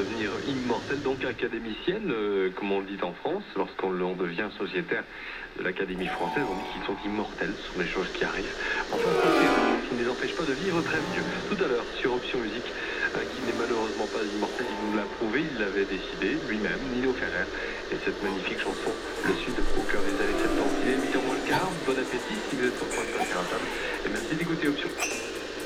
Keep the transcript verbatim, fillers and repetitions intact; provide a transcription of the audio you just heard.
devenir immortelle, donc académicienne, euh, comme on le dit en France, lorsqu'on l'on devient sociétaire de l'Académie française, on dit qu'ils sont immortels, ce sont des choses qui arrivent. Enfin, ce qui ne les empêche pas de vivre très vieux. Tout à l'heure, sur Option Musique, un qui n'est malheureusement pas immortel, il nous l'a prouvé, il l'avait décidé lui-même, Nino Ferrer, et cette magnifique chanson, Le Sud, au cœur des années soixante-dix. Il est huit heures moins le quart, bon appétit si vous êtes sur le point de passer à table, et merci d'écouter Option.